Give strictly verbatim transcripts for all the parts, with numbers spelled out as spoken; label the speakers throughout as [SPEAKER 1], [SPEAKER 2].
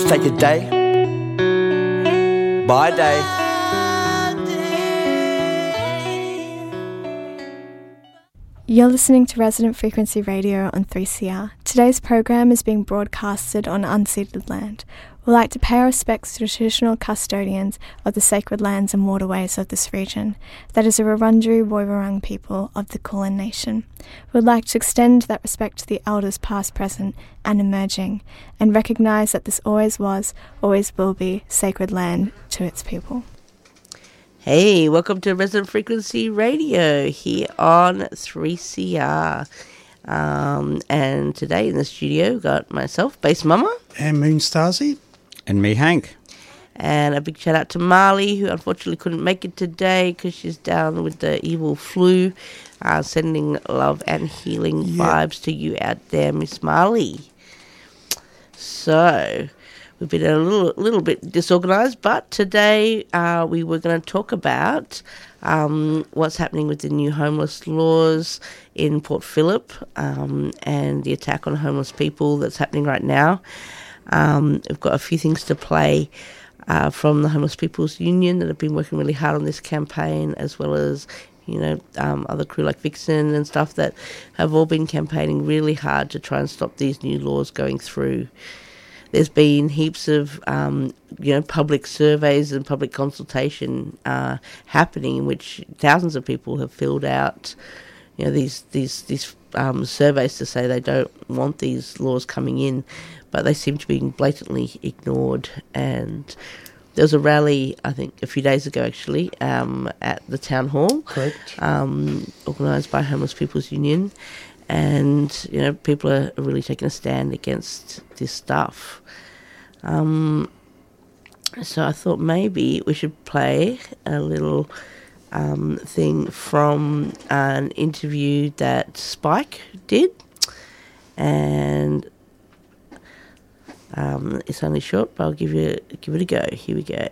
[SPEAKER 1] Just take it day by day.
[SPEAKER 2] You're listening to Resident Frequency Radio on three C R. Today's program is being broadcasted on unceded land. We'd like to pay our respects to the traditional custodians of the sacred lands and waterways of this region, that is the Wurundjeri Woiwurrung people of the Kulin Nation. We'd like to extend that respect to the elders past, present and emerging, and recognise that this always was, always will be, sacred land to its people.
[SPEAKER 3] Hey, welcome to Resident Frequency Radio here on three C R. Um, and today in the studio, we've got myself, Bass Mama.
[SPEAKER 4] And Moon Stasi.
[SPEAKER 5] And me, Hank.
[SPEAKER 3] And a big shout out to Marley, who unfortunately couldn't make it today because she's down with the evil flu. Uh, sending love and healing yeah. vibes to you out there, Miss Marley. So, we've been a little little bit disorganised, but today uh, we were going to talk about um, what's happening with the new homeless laws in Port Phillip um, and the attack on homeless people that's happening right now. Um, we've got a few things to play uh, from the Homeless People's Union that have been working really hard on this campaign, as well as, you know, um, other crew like Vixen and stuff that have all been campaigning really hard to try and stop these new laws going through. There's been heaps of, um, you know, public surveys and public consultation uh, happening, in which thousands of people have filled out, you know, these these these um, surveys to say they don't want these laws coming in, but they seem to be blatantly ignored. And there was a rally, I think, a few days ago, actually, um, at the town hall,
[SPEAKER 4] correct,
[SPEAKER 3] um, organised by Homeless People's Union. And, you know, people are really taking a stand against this stuff. Um, so I thought maybe we should play a little um, thing from an interview that Spike did. And um, it's only short, but I'll give you give it a go. Here we go.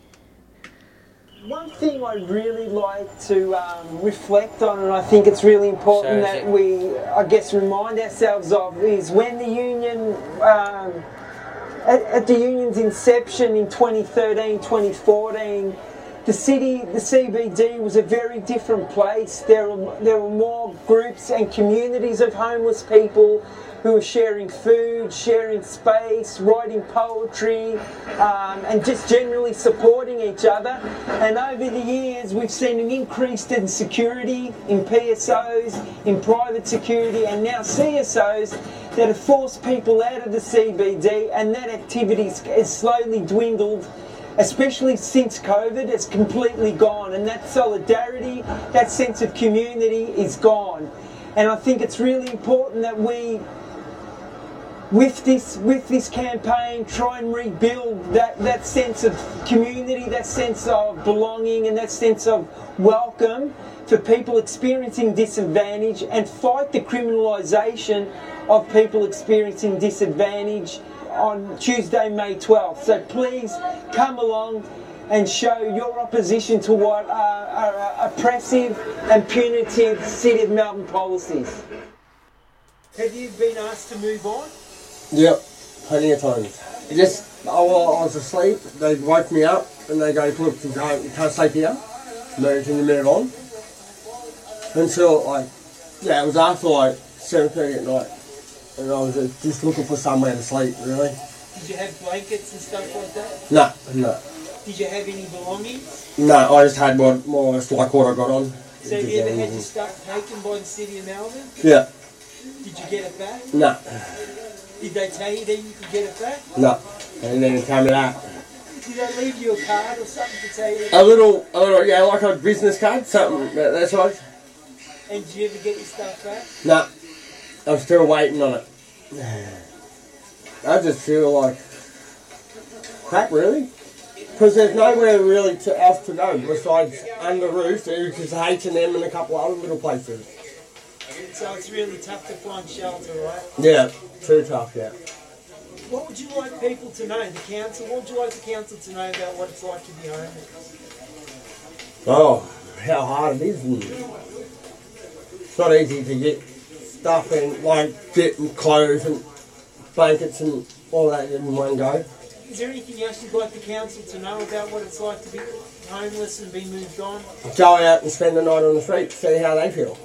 [SPEAKER 6] One thing I'd really like to um, reflect on, and I think it's really important
[SPEAKER 3] so
[SPEAKER 6] that we, I guess, remind ourselves of, is when the union, um, at, at the union's inception in twenty thirteen, twenty fourteen, the city, the C B D was a very different place. There were, there were more groups and communities of homeless people who were sharing food, sharing space, writing poetry, um, and just generally supporting each other. And over the years, we've seen an increase in security, in P S Os, in private security, and now C S Os that have forced people out of the C B D, and that activity has slowly dwindled, especially since COVID. It's completely gone, and that solidarity, that sense of community is gone. And I think it's really important that we, with this with this campaign, try and rebuild that, that sense of community, that sense of belonging, and that sense of welcome for people experiencing disadvantage, and fight the criminalisation of people experiencing disadvantage on Tuesday, May twelfth. So please come along and show your opposition to what are, are oppressive and punitive City of Melbourne policies. Have you been asked to move on?
[SPEAKER 7] Yep, plenty of times. It just, I was asleep, they woke me up and they go, look, you can't, you can't sleep here, move, can you move on? Until like, yeah, it was after like seven thirty at night, and I was just looking for somewhere to sleep, really.
[SPEAKER 6] Did you have blankets and stuff like that?
[SPEAKER 7] No, no.
[SPEAKER 6] Did you have any belongings?
[SPEAKER 7] No, I just had what, more or less like what I got on.
[SPEAKER 6] So have you ever had your stuff taken by the City of Melbourne?
[SPEAKER 7] Yeah.
[SPEAKER 6] Did you get it back?
[SPEAKER 7] No.
[SPEAKER 6] Did they tell you that you could get it back?
[SPEAKER 7] No, they didn't tell me that.
[SPEAKER 6] Did they leave you a card or something to tell you that?
[SPEAKER 7] A little, a little, yeah, like a business card, something that, that's right.
[SPEAKER 6] And did you ever get your stuff back?
[SPEAKER 7] No, I'm still waiting on it. I just feel like crap, really. Because there's nowhere really to, else to go besides under roof, which is H and M and a couple other little places.
[SPEAKER 6] So it's really tough to find shelter, right?
[SPEAKER 7] Yeah, too tough, yeah.
[SPEAKER 6] What would you like people to know, the council? What would you like the council to know about what it's like to be homeless?
[SPEAKER 7] Oh, how hard it is. It's not easy to get stuff and like get and clothes and blankets and all that in one go.
[SPEAKER 6] is there anything else you'd like the council to know about what it's like to be homeless and be moved on?
[SPEAKER 7] Go out and spend the night on the street, see how they feel.